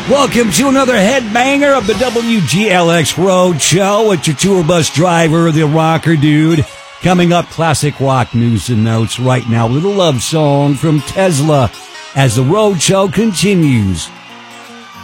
Welcome to another headbanger of the WGLX Road Show with your tour bus driver, the rocker dude. Coming up, classic rock news and notes right now with a love song from Tesla as the Road Show continues